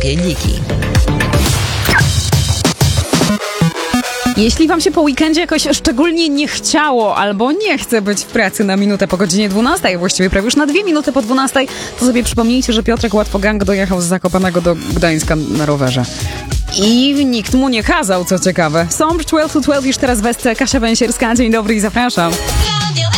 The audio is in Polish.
Popielniki. Jeśli wam się po weekendzie jakoś szczególnie nie chciało albo nie chce być w pracy na minutę po godzinie 12, właściwie prawie już na 2 minuty po 12, to sobie przypomnijcie, że Piotrek Łatwogang dojechał z Zakopanego do Gdańska na rowerze. I nikt mu nie kazał, co ciekawe. Sącz 12 to 12 już teraz w Kasia Węsierska. Dzień dobry i zapraszam.